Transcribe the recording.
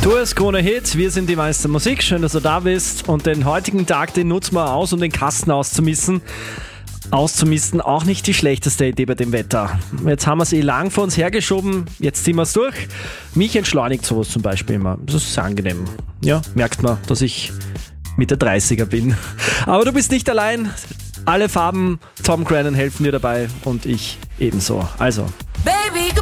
Tours Krone Hit, wir sind die Meister Musik, schön, dass du da bist und den heutigen Tag, den nutzen wir aus, um den Kasten auszumisten. Auszumisten, auch nicht die schlechteste Idee bei dem Wetter. Jetzt haben wir es lang vor uns hergeschoben, jetzt ziehen wir es durch. Mich entschleunigt sowas zum Beispiel immer, das ist sehr angenehm. Ja, merkt man, dass ich Mitte 30er bin. Aber du bist nicht allein, alle Farben Tom Grennan helfen dir dabei und ich ebenso. Also,